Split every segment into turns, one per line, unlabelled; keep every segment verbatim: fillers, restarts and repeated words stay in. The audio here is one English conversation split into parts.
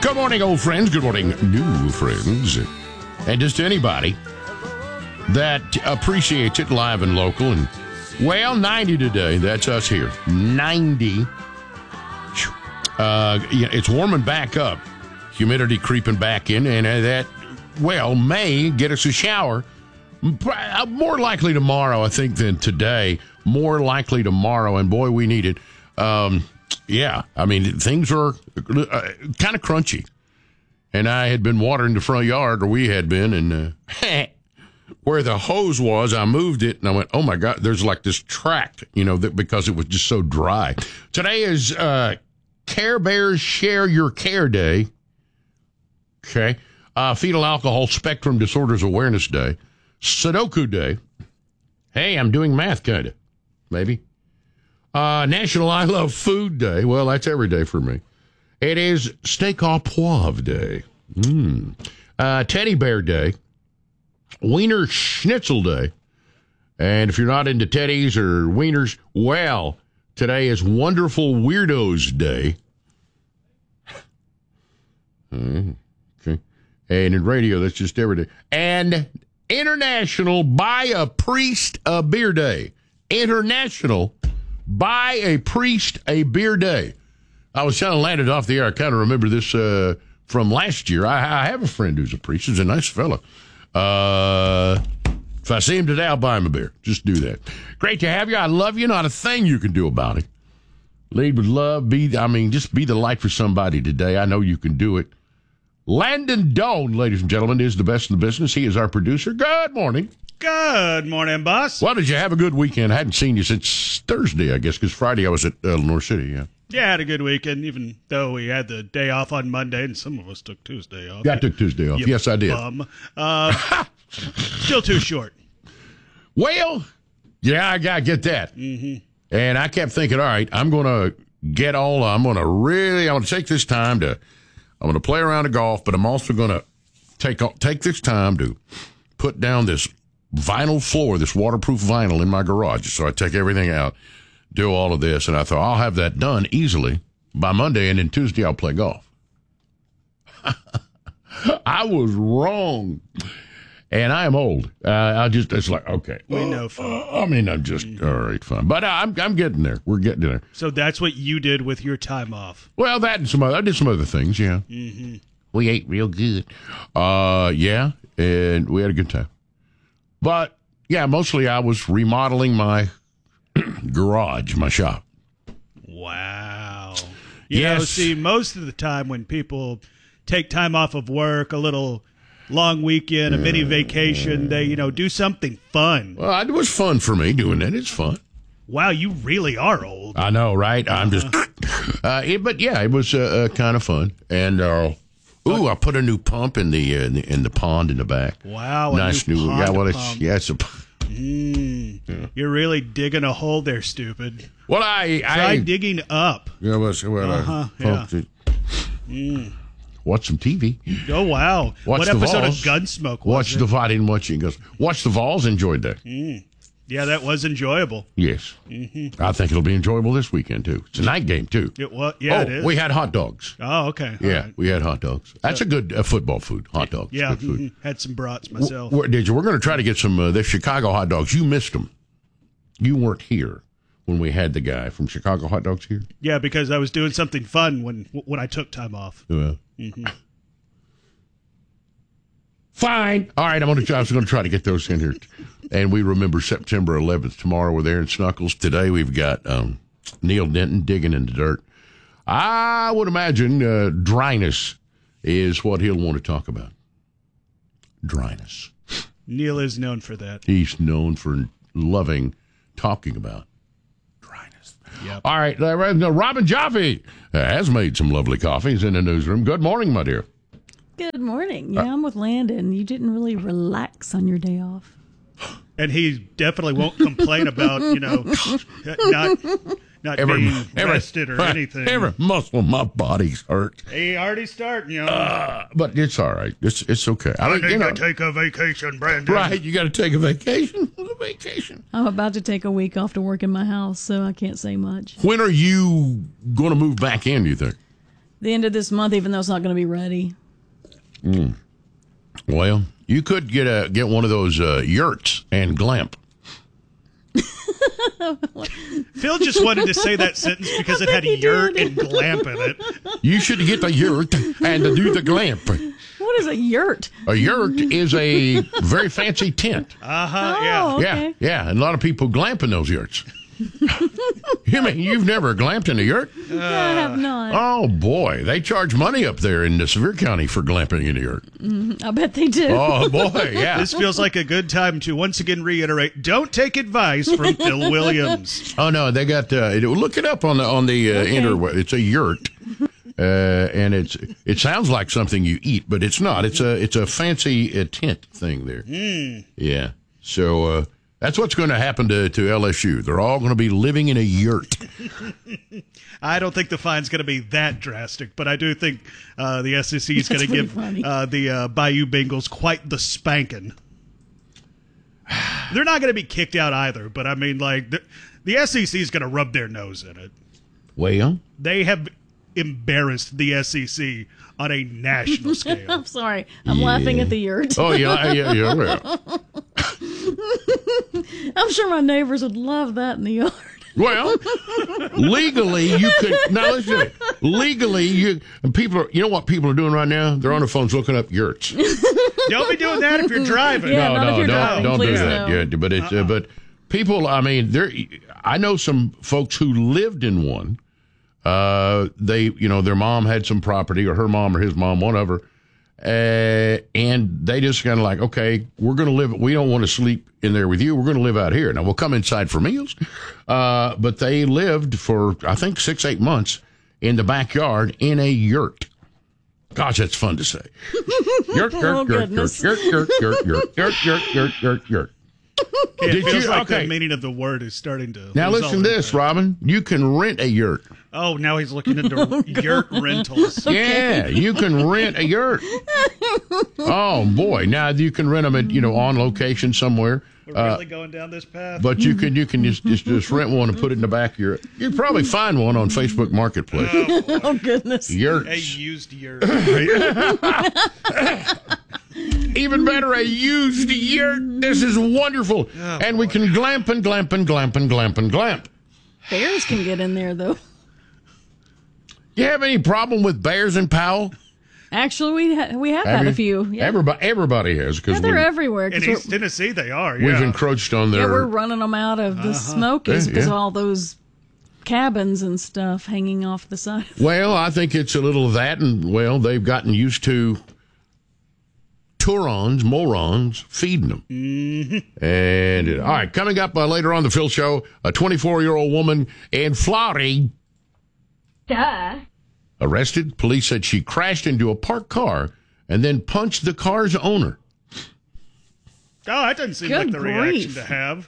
Good morning, old friends. Good morning, new friends. And just anybody that appreciates it live and local. And, well, ninety today. That's us here. ninety. Uh, yeah, it's warming back up. Humidity creeping back in. And uh, that, well, may get us a shower. More likely tomorrow, I think, than today. More likely tomorrow. And, boy, we need it. Um, yeah, I mean, things are uh, kind of crunchy. And I had been watering the front yard, or we had been, and uh, where the hose was, I moved it, and I went, oh, my God, there's like this tract, you know, that because it was just so dry. Today is uh, Care Bears Share Your Care Day. Okay. Uh, Fetal Alcohol Spectrum Disorders Awareness Day. Sudoku Day. Hey, I'm doing math, kind of. Maybe. Uh, National I Love Food Day. Well, that's every day for me. It is Steak au Poivre Day. Mm. Uh, Teddy Bear Day. Wiener Schnitzel Day. And if you're not into teddies or wieners, well, today is Wonderful Weirdos Day. Mm, okay. And in radio, that's just every day. And International Buy a Priest a Beer Day. International Buy a Priest a Beer Day. I was trying to land it off the air. I kind of remember this uh, from last year. I, I have a friend who's a priest. He's a nice fella. Uh, if I see him today, I'll buy him a beer. Just do that. Great to have you. I love you. Not a thing you can do about it. Lead with love. Be, I mean, just be the light for somebody today. I know you can do it. Landon Doan, ladies and gentlemen, is the best in the business. He is our producer. Good morning.
Good morning, boss.
Well, did you have a good weekend? I hadn't seen you since Thursday, I guess, because Friday I was at Eleanor City, yeah.
Yeah, I had a good weekend, even though we had the day off on Monday, and some of us took Tuesday off.
Yeah, I took Tuesday off.
You
yes, I did.
Bum. Uh, still too short.
Well, yeah, I got to get that.
Mm-hmm.
And I kept thinking, all right, I'm going to get all, I'm going to really, I'm going to take this time to, I'm going to play around the golf, but I'm also going to take take this time to put down this vinyl floor, this waterproof vinyl in my garage. So I take everything out, do all of this, and I thought I'll have that done easily by Monday, and then Tuesday I'll play golf. I was wrong, and I am old. Uh, I just it's like okay,
we
uh,
know. Fun.
Uh, I mean, I'm just mm-hmm. all right, fun, but uh, I'm I'm getting there. We're getting there.
So that's what you did with your time off.
Well, that and some other, I did some other things. Yeah,
mm-hmm.
We ate real good. Uh, yeah, and we had a good time. But yeah, mostly I was remodeling my garage, my shop.
Wow. You
yes.
know, see, most of the time when people take time off of work, a little long weekend, a mini vacation, they, you know, do something fun.
Well, it was fun for me doing that. It's fun.
Wow, you really are old.
I know, right? I'm just, uh, it, but yeah, it was uh, uh, kind of fun. And, uh, ooh, I put a new pump in the, uh, in the in the pond in the back.
Wow,
nice
new,
new
pond
yeah. Well, it's
pump.
yeah, it's a.
Mm, yeah. You're really digging a hole there, stupid.
Well, I
try
I,
digging up.
Yeah, well, well
uh-huh,
I pumped
yeah.
it. Mm. Watch some T V.
Oh wow!
Watch
what
the
episode
Vols.
of Gunsmoke? Was
watch
it?
the I didn't watch it. He goes, watch the Vols. Enjoyed that.
Mm. Yeah, that was enjoyable.
Yes,
mm-hmm.
I think it'll be enjoyable this weekend too. It's a night game too.
It was. Yeah,
oh,
it is.
We had hot dogs.
Oh, okay. All
yeah,
right.
we had hot dogs. That's a good uh, football food. Hot dogs.
Yeah,
good food.
mm-hmm. Had some brats myself.
Where, did you? We're going to try to get some uh, the Chicago hot dogs. You missed them. You weren't here when we had the guy from Chicago Hot Dogs here.
Yeah, because I was doing something fun when when I took time off.
Yeah.
Mm-hmm.
Fine. All right, I'm going to. I was going to try to get those in here, and we remember September eleventh tomorrow. We're there in Snuckles. Today we've got um, Neil Denton digging in the dirt. I would imagine uh, dryness is what he'll want to talk about. Dryness.
Neil is known for that.
He's known for loving talking about dryness.
Yep.
All right, uh, Robin Jaffe has made some lovely coffees in the newsroom. Good morning, my dear.
Good morning. Yeah, I'm with Landon. You didn't really relax on your day off.
And he definitely won't complain about, you know, not not
every,
being
every,
rested or anything.
Every muscle in my body's hurt.
He already starting, you know.
Uh, but it's all right. It's it's okay.
I, I
mean,
need
you know,
to take a vacation, Brandon.
Right, you got to take a vacation. A vacation.
I'm about to take a week off to work in my house, so I can't say much.
When are you going to move back in, do you think?
the end of this month, even though it's not going to be ready.
Mm. Well, you could get a get one of those uh, yurts and glamp.
Phil just wanted to say that sentence because it had yurt and glamp in it.
You should get the yurt and do the glamp.
What is a yurt?
A yurt is a very fancy tent.
Uh-huh,
Oh,
yeah.
okay.
Yeah, yeah, and a lot of people glamp in those yurts. You mean you've never glamped in a yurt?
No, I have not.
Oh, boy. They charge money up there in Sevier County for glamping in a yurt.
I bet they do.
Oh, boy, yeah.
This feels like a good time to once again reiterate, don't take advice from Phil Williams.
Oh, no, they got, uh, look it up on the, on the uh,
Okay.
interweb. It's a yurt. Uh, and it's it sounds like something you eat, but it's not. It's a it's a fancy uh, tent thing there.
Mm.
Yeah. So uh, that's what's going to happen to, to L S U. They're all going to be living in a yurt.
I don't think the fine's going to be that drastic, but I do think uh, the S E C is going to give uh, the uh, Bayou Bengals quite the spanking. They're not going to be kicked out either, but I mean, like, the, the S E C is going to rub their nose in it.
Well,
They have embarrassed the S E C on a national scale.
I'm sorry. I'm laughing at the yurt.
oh yeah, yeah, yeah. Well,
I'm sure my neighbors would love that in the yard.
well legally you could now listen to me. Legally, you and people are. You know what people are doing right now? They're on their phones looking up yurts.
Don't be doing that if you're driving.
Yeah,
no,
not if
no,
you're
don't
driving,
don't do
please
that.
no.
Yeah, but it's uh, but people. I mean, there. I know some folks who lived in one. Uh, they, you know, their mom had some property, or her mom or his mom, one of her, uh, and they just kind of like, okay, we're going to live. We don't want to sleep in there with you. We're going to live out here. Now we'll come inside for meals. Uh, but they lived for I think six, eight months in the backyard in a yurt. Gosh, that's fun to say. Yurt,
Oh,
yurt, yurt,
goodness.
yurt, yurt, yurt, yurt, yurt, yurt, yurt, yurt, yurt.
Yeah, it
Did
feels
you-
like
okay.
the meaning of the word is starting to.
Now
lose
listen
all
to this,
impact.
Robin. You can rent a yurt.
Oh, now he's looking into yurt rentals.
Yeah, you can rent a yurt. Oh boy! Now you can rent them at you know on location somewhere.
We're
Uh,
really going down this path.
but you can you can just, just just rent one and put it in the back of your. You'd probably find one on Facebook Marketplace.
Oh, goodness.
A
Yurts,
used yurt.
even better, a used yurt. This is wonderful,
Oh,
and we can glamp and glamp and glamp and glamp and glamp.
Bears can get in there, though.
You have any problem with bears in Powell?
Actually, we ha- we have
Have
had
you?
a few. Yeah,
Everybody, everybody has
yeah
because
they're
we,
everywhere. 'cause
In
we're-
East Tennessee, they are.
we've
Yeah.
encroached on
yeah,
their.
we're running them out of the Smokies
Yeah,
because
yeah.
of all those cabins and stuff hanging off the side.
Well, I think it's a little of that, and well, they've gotten used to Turons, morons, feeding them. Mm-hmm. And uh, all right, coming up uh, later on the Phil Show, a twenty-four-year-old woman in Florida
Duh.
arrested. Police said she crashed into a parked car and then punched the car's owner.
Oh, that doesn't seem
Good
like the
grief.
reaction to have.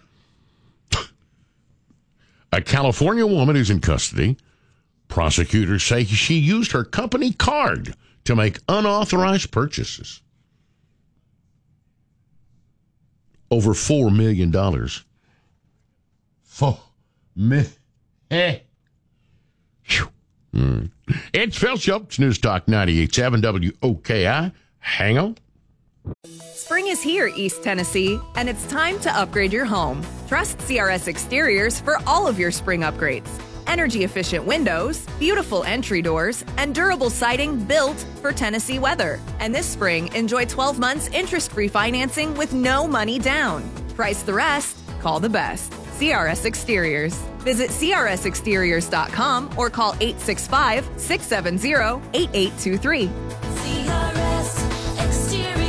A California woman who's in custody. Prosecutors say she used her company card to make unauthorized purchases. Over four million dollars. Four million. Eh. Phew. Mm. It's Phil Schultz, News Talk ninety-eight point seven W O K I. Hang on.
Spring is here, East Tennessee, and it's time to upgrade your home. Trust C R S Exteriors for all of your spring upgrades. Energy-efficient windows, beautiful entry doors, and durable siding built for Tennessee weather. And this spring, enjoy twelve months interest-free financing with no money down. Price the rest, call the best. C R S Exteriors. Visit C R S exteriors dot com or call eight six five, six seven zero, eight eight two three.
C R S Exteriors.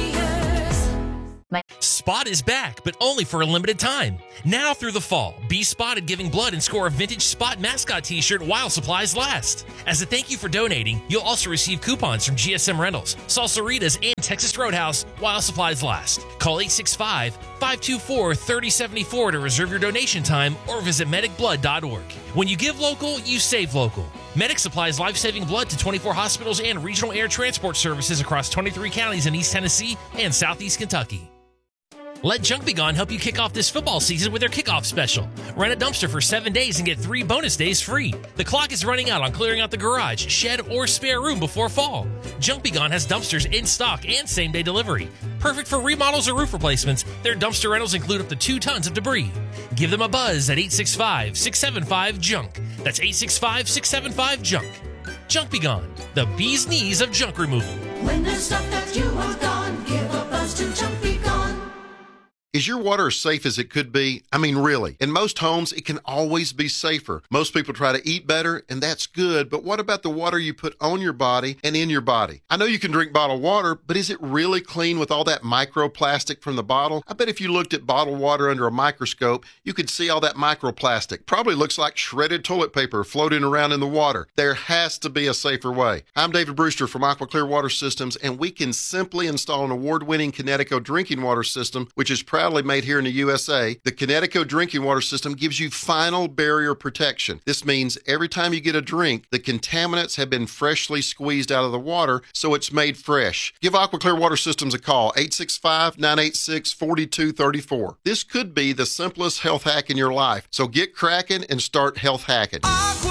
Spot is back, but only for a limited time. Now through the fall, be spotted giving blood and score a vintage Spot mascot t-shirt while supplies last. As a thank you for donating, you'll also receive coupons from G S M Rentals, Salsaritas, and Texas Roadhouse while supplies last. Call eight six five, five two four, three oh seven four to reserve your donation time or visit medic blood dot org. When you give local, you save local. Medic supplies life-saving blood to twenty-four hospitals and regional air transport services across twenty-three counties in East Tennessee and Southeast Kentucky. Let Junk Be Gone help you kick off this football season with their kickoff special. Rent a dumpster for seven days and get three bonus days free. The clock is running out on clearing out the garage, shed, or spare room before fall. Junk Be Gone has dumpsters in stock and same-day delivery. Perfect for remodels or roof replacements, their dumpster rentals include up to two tons of debris. Give them a buzz at eight six five, six seven five, JUNK. That's eight six five, six seven five, JUNK. Junk Be Gone, the bee's knees of junk removal.
When there's stuff that you want gone, give a buzz to Junk Be Gone.
Is your water as safe as it could be? I mean, really. In most homes, it can always be safer. Most people try to eat better, and that's good, but what about the water you put on your body and in your body? I know you can drink bottled water, but is it really clean with all that microplastic from the bottle? I bet if you looked at bottled water under a microscope, you could see all that microplastic. Probably looks like shredded toilet paper floating around in the water. There has to be a safer way. I'm David Brewster from Aqua Clear Water Systems, and we can simply install an award-winning Connecticut drinking water system, which is proudly made here in the U S A. The Connecticut drinking water system gives you final barrier protection. This means every time you get a drink, the contaminants have been freshly squeezed out of the water, so it's made fresh. Give Aqua Clear Water Systems a call, eight six five, nine eight six, four two three four. This could be the simplest health hack in your life, so get cracking and start health hacking.